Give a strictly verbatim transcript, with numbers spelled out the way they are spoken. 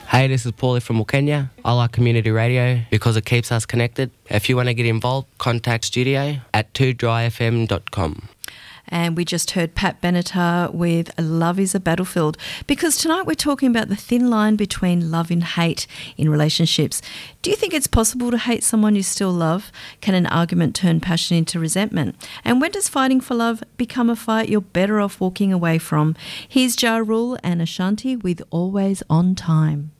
Hey, this is Paulie from Kenya. I like community radio because it keeps us connected. If you want to get involved, contact studio at two dry f m dot com. And we just heard Pat Benatar with Love is a Battlefield, because tonight we're talking about the thin line between love and hate in relationships. Do you think it's possible to hate someone you still love? Can an argument turn passion into resentment? And when does fighting for love become a fight you're better off walking away from? Here's Ja Rule and Ashanti with Always on Time.